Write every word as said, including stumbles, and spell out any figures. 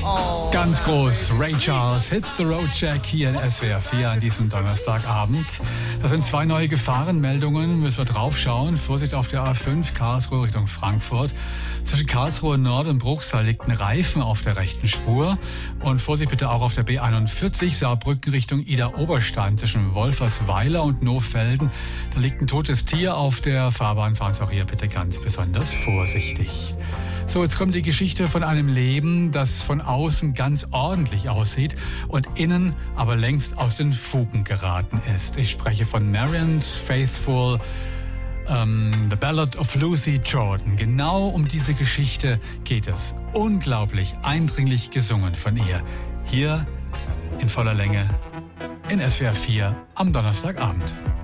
Ganz groß, Ray Charles, Hit the Road Jack hier in S W R vier an diesem Donnerstagabend. Das sind zwei neue Gefahrenmeldungen, müssen wir drauf schauen. Vorsicht auf der A fünf, Karlsruhe Richtung Frankfurt. Zwischen Karlsruhe Nord und Bruchsal liegt ein Reifen auf der rechten Spur. Und Vorsicht bitte auch auf der B einundvierzig, Saarbrücken Richtung Ida-Oberstein zwischen Wolfersweiler und Nohfelden. Da liegt ein totes Tier auf der Fahrbahn. Fahren Sie auch hier bitte ganz besonders vorsichtig. So, jetzt kommt die Geschichte von einem Leben, das von außen ganz ordentlich aussieht und innen aber längst aus den Fugen geraten ist. Ich spreche von Marianne's Faithful, ähm, The Ballad of Lucy Jordan. Genau um diese Geschichte geht es. Unglaublich eindringlich gesungen von ihr. Hier in voller Länge in S W R vier am Donnerstagabend.